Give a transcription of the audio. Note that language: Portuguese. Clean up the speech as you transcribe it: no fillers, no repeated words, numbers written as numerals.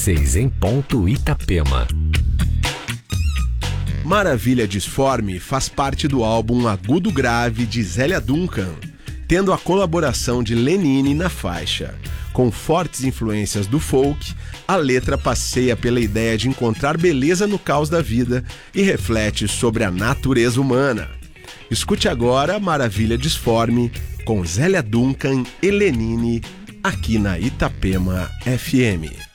16 em ponto, Itapema. Maravilha Disforme faz parte do álbum Agudo Grave de Zélia Duncan, tendo a colaboração de Lenine na faixa. Com fortes influências do folk, a letra passeia pela ideia de encontrar beleza no caos da vida e reflete sobre a natureza humana. Escute agora Maravilha Disforme com Zélia Duncan e Lenine aqui na Itapema FM.